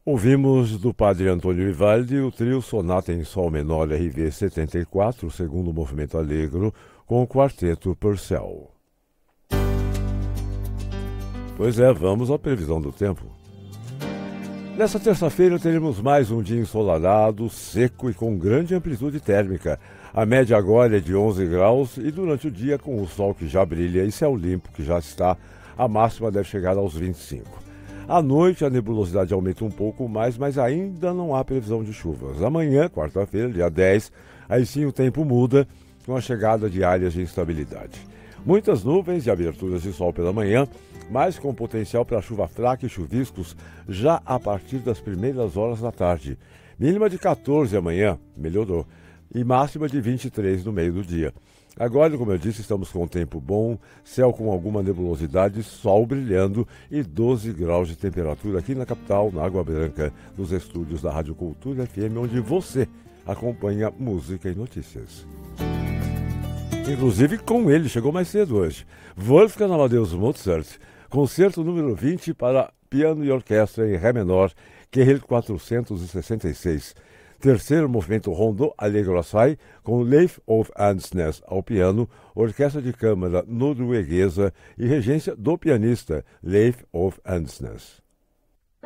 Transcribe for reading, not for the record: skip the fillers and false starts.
Ouvimos do padre Antônio Vivaldi o trio Sonata em Sol Menor RV 74, segundo movimento Allegro, com o quarteto Purcell. Pois é, vamos à previsão do tempo. Nesta terça-feira teremos mais um dia ensolarado, seco e com grande amplitude térmica. A média agora é de 11 graus e durante o dia, com o sol que já brilha e céu limpo que já está, a máxima deve chegar aos 25. À noite a nebulosidade aumenta um pouco mais, mas ainda não há previsão de chuvas. Amanhã, quarta-feira, dia 10, aí sim o tempo muda com a chegada de áreas de instabilidade. Muitas nuvens e aberturas de sol pela manhã, mas com potencial para chuva fraca e chuviscos já a partir das primeiras horas da tarde. Mínima de 14 amanhã, melhorou, e máxima de 23 no meio do dia. Agora, como eu disse, estamos com um tempo bom, céu com alguma nebulosidade, sol brilhando e 12 graus de temperatura aqui na capital, na Água Branca, nos estúdios da Rádio Cultura FM, onde você acompanha música e notícias. Inclusive com ele, chegou mais cedo hoje, Wolfgang Amadeus Mozart, concerto número 20 para piano e orquestra em Ré menor, QRL 466. Terceiro movimento Rondo Allegro Assai, com Leif Ove Andsnes ao piano, orquestra de câmara norueguesa e regência do pianista Leif Ove Andsnes.